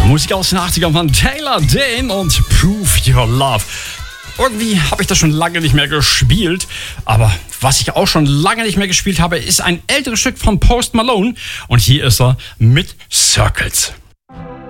Musik aus den 80ern von Taylor Dane und Prove Your Love. Irgendwie habe ich das schon lange nicht mehr gespielt, aber was ich auch schon lange nicht mehr gespielt habe, ist ein älteres Stück von Post Malone und hier ist er mit Circles.